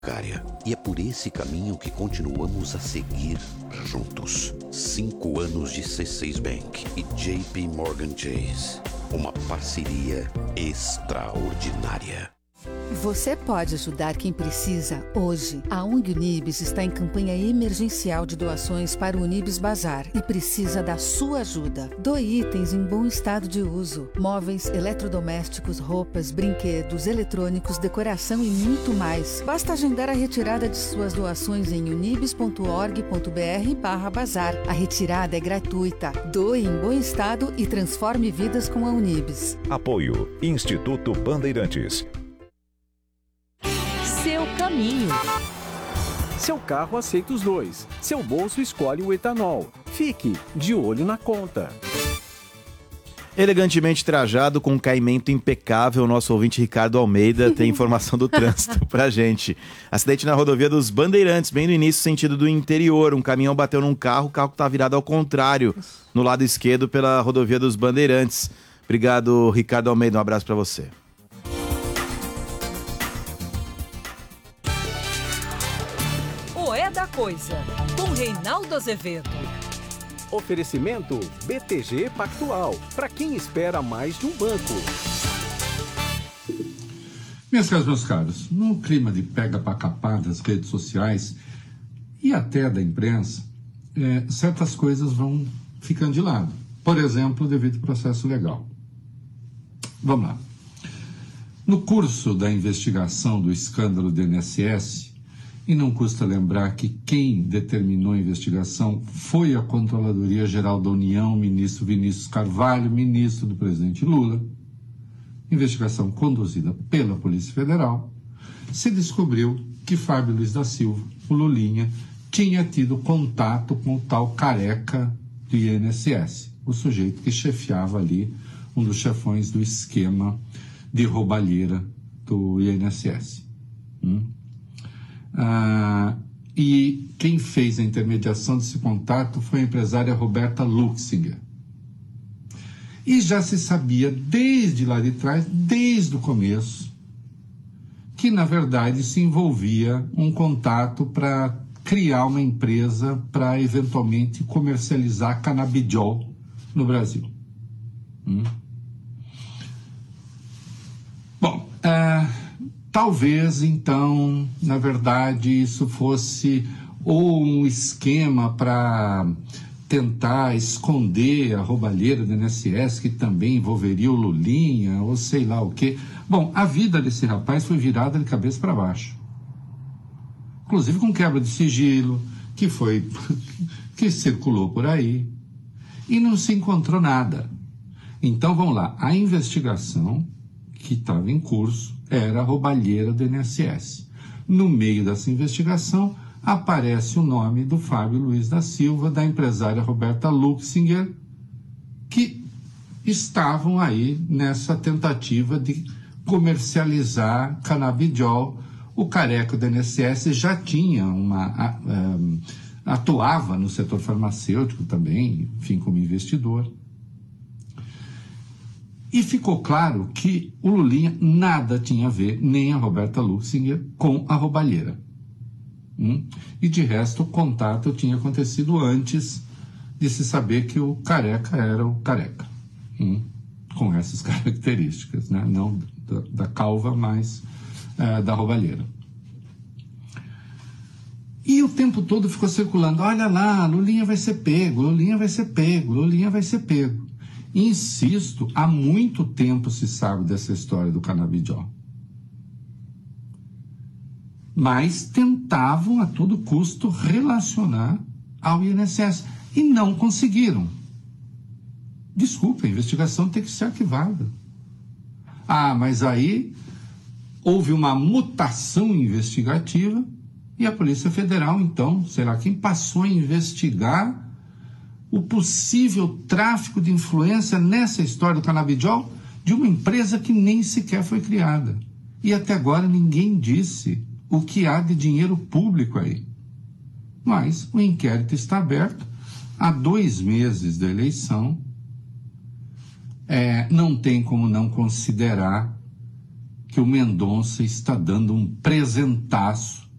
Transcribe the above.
E é por esse caminho que continuamos a seguir juntos. 5 anos de C6 Bank e JP Morgan Chase. Uma parceria extraordinária. Você pode ajudar quem precisa hoje. A ONG Unibis está em campanha emergencial de doações para o Unibis Bazar e precisa da sua ajuda. Doe itens em bom estado de uso: móveis, eletrodomésticos, roupas, brinquedos, eletrônicos, decoração e muito mais. Basta agendar a retirada de suas doações em unibis.org.br/bazar. A retirada é gratuita. Doe em bom estado e transforme vidas com a Unibis. Apoio Instituto Bandeirantes. Seu caminho. Seu carro aceita os dois. Seu bolso escolhe o etanol. Fique de olho na conta. Elegantemente trajado, com um caimento impecável, nosso ouvinte Ricardo Almeida tem informação do trânsito pra gente. Acidente na rodovia dos Bandeirantes, bem no início, sentido do interior. Um caminhão bateu num carro, o carro tá virado ao contrário, no lado esquerdo pela rodovia dos Bandeirantes. Obrigado, Ricardo Almeida, um abraço pra você. Da Coisa, com Reinaldo Azevedo. Oferecimento BTG Pactual, para quem espera mais de um banco. Minhas caras, meus caros, no clima de pega pra capar das redes sociais e até da imprensa, certas coisas vão ficando de lado. Por exemplo, devido ao processo legal. Vamos lá. No curso da investigação do escândalo do INSS, e não custa lembrar que quem determinou a investigação foi a Controladoria Geral da União, ministro Vinícius Carvalho, ministro do presidente Lula. Investigação conduzida pela Polícia Federal. Se descobriu que Fábio Luiz da Silva, o Lulinha, tinha tido contato com o tal careca do INSS, o sujeito que chefiava ali, um dos chefões do esquema de roubalheira do INSS. E quem fez a intermediação desse contato foi a empresária Roberta Luxinger. E já se sabia desde lá de trás, desde o começo, que na verdade se envolvia um contato para criar uma empresa para eventualmente comercializar canabidiol no Brasil. Bom, talvez, então, na verdade, isso fosse ou um esquema para tentar esconder a roubalheira do INSS, que também envolveria o Lulinha, ou sei lá o quê. Bom, a vida desse rapaz foi virada de cabeça para baixo. Inclusive com quebra de sigilo, que circulou por aí, e não se encontrou nada. Então, vamos lá, a investigação que estava em curso era a roubalheira do INSS. No meio dessa investigação, aparece o nome do Fábio Luiz da Silva, da empresária Roberta Luxinger, que estavam aí nessa tentativa de comercializar canabidiol. O careca do INSS já tinha atuava no setor farmacêutico também, enfim, como investidor. E ficou claro que o Lulinha nada tinha a ver, nem a Roberta Luxinger, com a roubalheira. E de resto, o contato tinha acontecido antes de se saber que o careca era o careca. Com essas características, né? Não da calva, mas da roubalheira. E o tempo todo ficou circulando: olha lá, Lulinha vai ser pego, Lulinha vai ser pego, Lulinha vai ser pego. Insisto, há muito tempo se sabe dessa história do canabidiol. Mas tentavam a todo custo relacionar ao INSS e não conseguiram. Desculpa, a investigação tem que ser arquivada. Mas aí houve uma mutação investigativa e a Polícia Federal, então, será quem passou a investigar o possível tráfico de influência nessa história do canabidiol de uma empresa que nem sequer foi criada. E até agora ninguém disse o que há de dinheiro público aí. Mas o inquérito está aberto há 2 meses da eleição. Não tem como não considerar que o Mendonça está dando um presentaço